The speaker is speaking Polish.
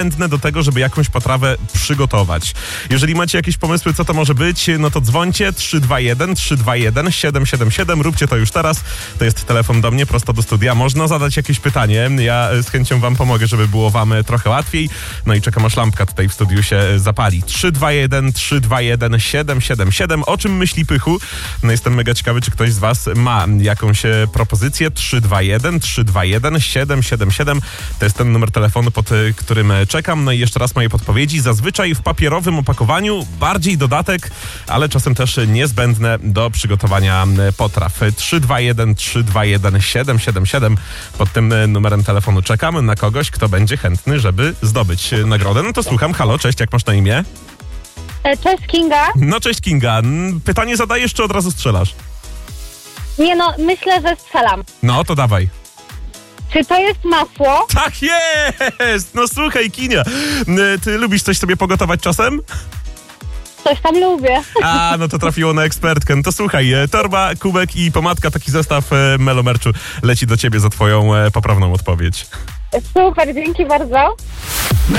chętne do tego, żeby jakąś potrawę przygotować. Jeżeli macie jakieś pomysły, co to może być, no to dzwońcie 321 321 777. Róbcie to już teraz. To jest telefon do mnie, prosto do studia. Można zadać jakieś pytanie. Ja z chęcią wam pomogę, żeby było wam trochę łatwiej. No i czekam, aż lampka tutaj w studiu się zapali. 321 321 777. O czym myśli Pychu? No jestem mega ciekawy, czy ktoś z was ma jakąś propozycję. 321 321 777. To jest ten numer telefonu, pod którym czekam. No i jeszcze raz moje podpowiedzi. Zazwyczaj w papierowym opakowaniu, bardziej dodatek, ale czasem też niezbędne do przygotowania potraw. 321 321 777. Pod tym numerem telefonu czekam na kogoś, kto będzie chętny, żeby zdobyć nagrodę. No to słucham. Halo, cześć, jak masz na imię? Cześć, Kinga. No cześć, Kinga. Pytanie zadajesz, czy od razu strzelasz? Nie no, myślę, że strzelam. No, to dawaj. Czy to jest masło? Tak jest! No słuchaj, Kinia, ty lubisz coś sobie pogotować czasem? Coś tam lubię. A, no to trafiło na ekspertkę. No to słuchaj, torba, kubek i pomadka, taki zestaw Melomerczu leci do ciebie za twoją poprawną odpowiedź. Super, dzięki bardzo.